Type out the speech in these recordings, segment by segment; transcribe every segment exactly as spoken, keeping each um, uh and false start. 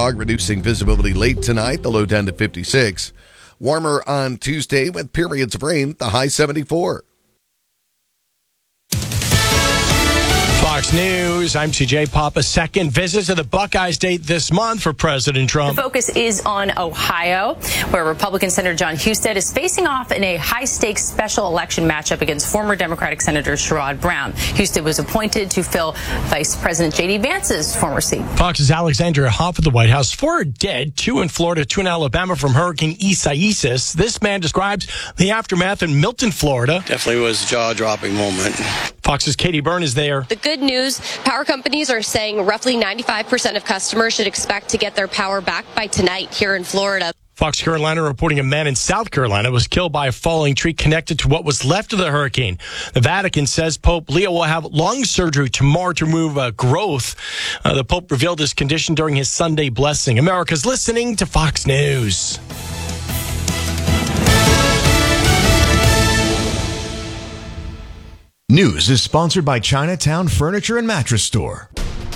fog, reducing visibility late tonight, the low down to fifty-six. Warmer on Tuesday with periods of rain, the high seventy-four. Fox News, I'm C J Papa. Second visit to the Buckeyes date this month for President Trump. The focus is on Ohio, where Republican Senator John Husted is facing off in a high-stakes special election matchup against former Democratic Senator Sherrod Brown. Husted was appointed to fill Vice President J D Vance's former seat. Fox's Alexandria Hoff at the White House. Four are dead, two in Florida, two in Alabama from Hurricane Isaias. This man describes the aftermath in Milton, Florida. Definitely was a jaw-dropping moment. Fox's Katie Byrne is there. The good news, power companies are saying roughly ninety-five percent of customers should expect to get their power back by tonight here in Florida. Fox Carolina reporting a man in South Carolina was killed by a falling tree connected to what was left of the hurricane. The Vatican says Pope Leo will have lung surgery tomorrow to remove uh, growth. Uh, the Pope revealed his condition during his Sunday blessing. America's listening to Fox News. News is sponsored by Chinatown Furniture and Mattress Store.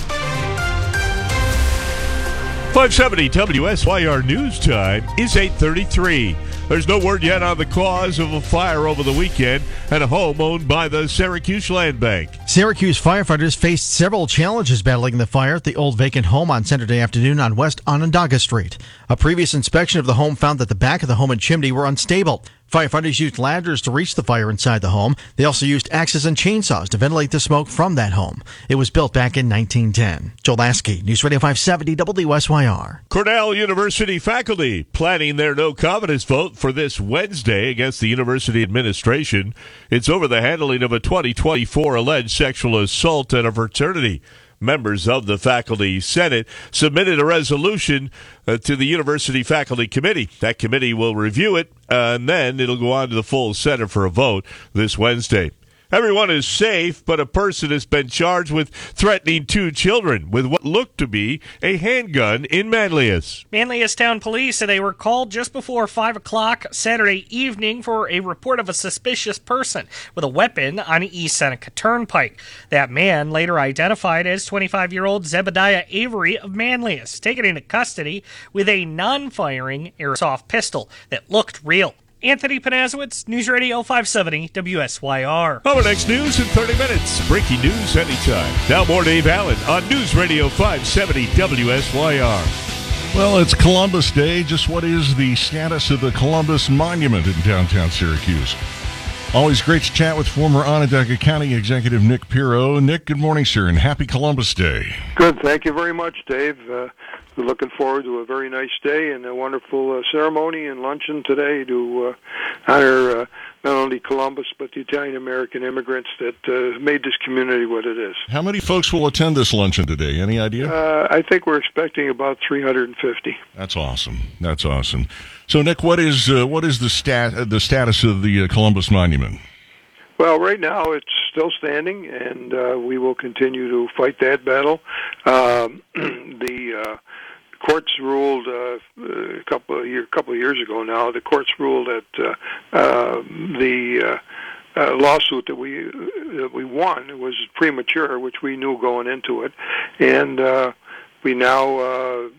five seventy W S Y R News Time is eight thirty-three. There's no word yet on the cause of a fire over the weekend at a home owned by the Syracuse Land Bank. Syracuse firefighters faced several challenges battling the fire at the old vacant home on Saturday afternoon on West Onondaga Street. A previous inspection of the home found that the back of the home and chimney were unstable. Firefighters used ladders to reach the fire inside the home. They also used axes and chainsaws to ventilate the smoke from that home. It was built back in nineteen ten. Joel Lasky, News Radio five seventy W S Y R. Cornell University faculty planning their no confidence vote for this Wednesday against the university administration. It's over the handling of a twenty twenty-four alleged sexual assault at a fraternity. Members of the Faculty Senate submitted a resolution uh, to the University Faculty Committee. That committee will review it, uh, and then it'll go on to the full Senate for a vote this Wednesday. Everyone is safe, but a person has been charged with threatening two children with what looked to be a handgun in Manlius. Manlius Town Police said they were called just before five o'clock Saturday evening for a report of a suspicious person with a weapon on East Seneca Turnpike. That man, later identified as twenty-five-year-old Zebediah Avery of Manlius, taken into custody with a non-firing airsoft pistol that looked real. Anthony Panazowitz, News Radio five seventy W S Y R. Our next news in thirty minutes. Breaking news anytime. Now more Dave Allen on News Radio five seventy W S Y R. Well, it's Columbus Day. Just what is the status of the Columbus Monument in downtown Syracuse? Always great to chat with former Onondaga County Executive Nick Pirro. Nick, good morning, sir, and happy Columbus Day. Good. Thank you very much, Dave. Uh, we're looking forward to a very nice day and a wonderful uh, ceremony and luncheon today to uh, honor uh, not only Columbus but the Italian-American immigrants that uh, made this community what it is. How many folks will attend this luncheon today? Any idea? Uh, I think we're expecting about three hundred fifty. That's awesome. That's awesome. So, Nick, what is uh, what is the stat uh, the status of the uh, Columbus Monument? Well, right now it's still standing, and uh, we will continue to fight that battle. Um, the uh, courts ruled uh, a couple of year, couple of years ago now. The courts ruled that uh, uh, the uh, uh, lawsuit that we that we won was premature, which we knew going into it, and uh, we now. Uh,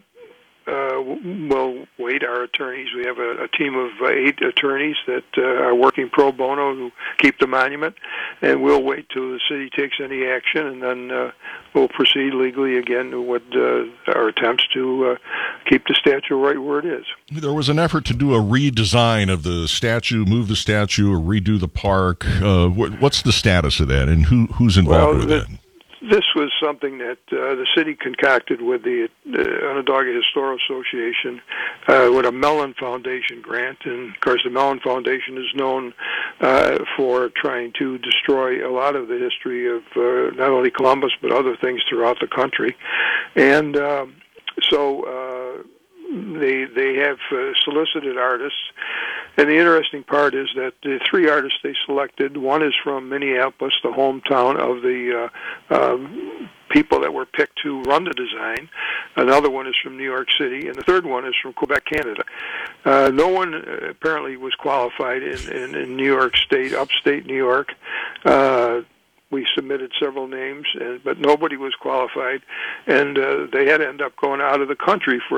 Uh, we'll wait. Our attorneys, we have a, a team of eight attorneys that uh, are working pro bono to keep the monument, and we'll wait till the city takes any action, and then uh, we'll proceed legally again with uh, our attempts to uh, keep the statue right where it is. There was an effort to do a redesign of the statue, move the statue, or redo the park. Uh, what, what's the status of that, and who who's involved well, with the, that? This was something that uh, the city concocted with the uh, Onondaga Historical Association uh, with a Mellon Foundation grant. And, of course, the Mellon Foundation is known uh, for trying to destroy a lot of the history of uh, not only Columbus but other things throughout the country. And um, so uh, they, they have uh, solicited artists. And the interesting part is that the three artists they selected, one is from Minneapolis, the hometown of the uh, um, people that were picked to run the design. Another one is from New York City, and the third one is from Quebec, Canada. Uh, no one uh, apparently was qualified in, in, in New York State, upstate New York. Uh, We submitted several names, and, but nobody was qualified, and uh, they had to end up going out of the country for